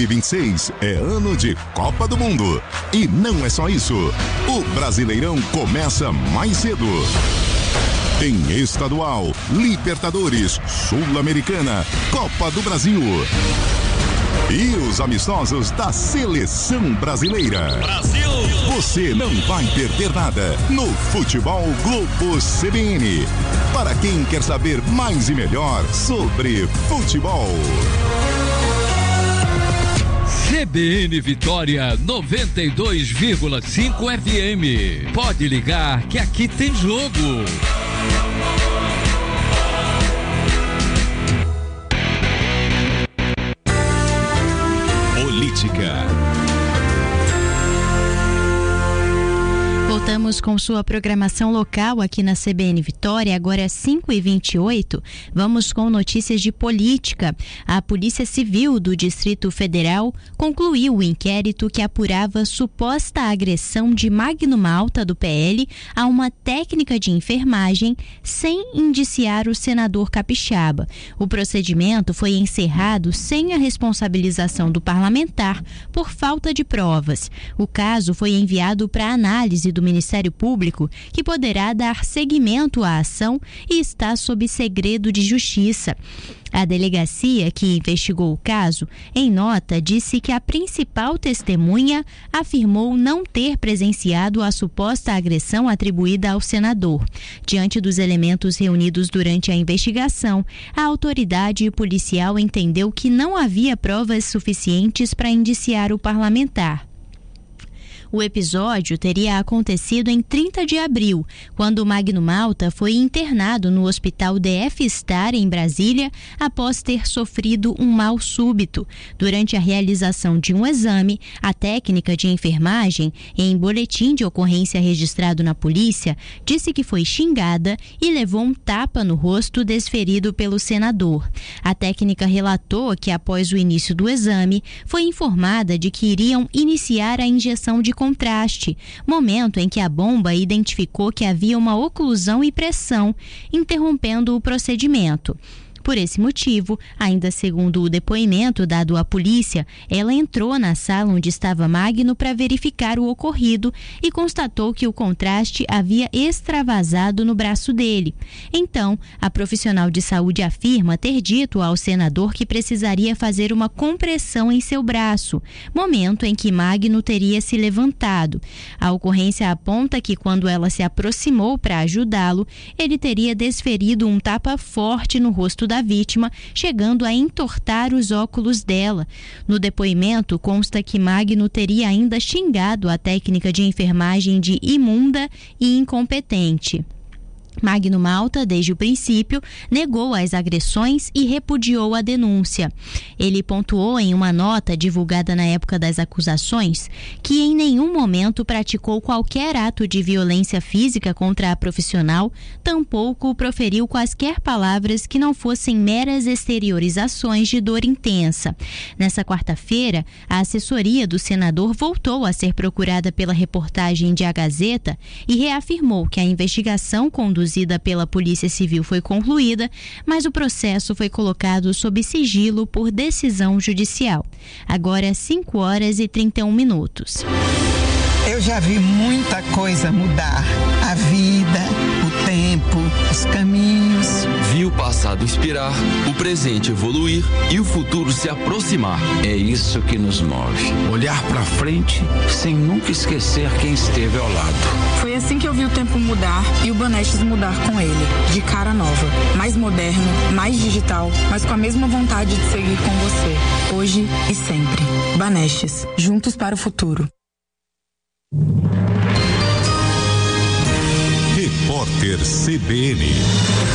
2026 é ano de Copa do Mundo. E não é só isso. O Brasileirão começa mais cedo. Tem estadual, Libertadores, Sul-Americana, Copa do Brasil. E os amistosos da Seleção Brasileira. Brasil! Você não vai perder nada no Futebol Globo CBN. Para quem quer saber mais e melhor sobre futebol. CBN Vitória 92,5 FM. Pode ligar que aqui tem jogo. Política. Voltamos com sua programação local aqui na CBN Vitória, agora é 5h28. Vamos com notícias de política. A Polícia Civil do Distrito Federal concluiu o inquérito que apurava suposta agressão de Magno Malta, do PL, a uma técnica de enfermagem, sem indiciar o senador capixaba. O procedimento foi encerrado sem a responsabilização do parlamentar por falta de provas. O caso foi enviado para análise do Ministério Público, que poderá dar seguimento à ação e está sob segredo de justiça. A delegacia que investigou o caso, em nota, disse que a principal testemunha afirmou não ter presenciado a suposta agressão atribuída ao senador. Diante dos elementos reunidos durante a investigação, a autoridade policial entendeu que não havia provas suficientes para indiciar o parlamentar. O episódio teria acontecido em 30 de abril, quando Magno Malta foi internado no Hospital DF Star, em Brasília, após ter sofrido um mal súbito. Durante a realização de um exame, a técnica de enfermagem, em boletim de ocorrência registrado na polícia, disse que foi xingada e levou um tapa no rosto desferido pelo senador. A técnica relatou que, após o início do exame, foi informada de que iriam iniciar a injeção de contraste, momento em que a bomba identificou que havia uma oclusão e pressão, interrompendo o procedimento. Por esse motivo, ainda segundo o depoimento dado à polícia, ela entrou na sala onde estava Magno para verificar o ocorrido e constatou que o contraste havia extravasado no braço dele. Então, a profissional de saúde afirma ter dito ao senador que precisaria fazer uma compressão em seu braço, momento em que Magno teria se levantado. A ocorrência aponta que quando ela se aproximou para ajudá-lo, ele teria desferido um tapa forte no rosto da vítima, chegando a entortar os óculos dela. No depoimento, consta que Magno teria ainda xingado a técnica de enfermagem de imunda e incompetente. Magno Malta, desde o princípio, negou as agressões e repudiou a denúncia. Ele pontuou em uma nota divulgada na época das acusações que em nenhum momento praticou qualquer ato de violência física contra a profissional, tampouco proferiu quaisquer palavras que não fossem meras exteriorizações de dor intensa. Nessa quarta-feira, a assessoria do senador voltou a ser procurada pela reportagem de A Gazeta e reafirmou que a investigação conduzida pela Polícia Civil foi concluída, mas o processo foi colocado sob sigilo por decisão judicial. Agora 5h31. Eu já vi muita coisa mudar. A vida, o tempo, os caminhos. Vi o passado inspirar, o presente evoluir e o futuro se aproximar. É isso que nos move. Olhar pra frente sem nunca esquecer quem esteve ao lado. Foi assim que eu vi o tempo mudar e o Banestes mudar com ele. De cara nova, mais moderno, mais digital, mas com a mesma vontade de seguir com você. Hoje e sempre. Banestes, juntos para o futuro. Repórter CBN.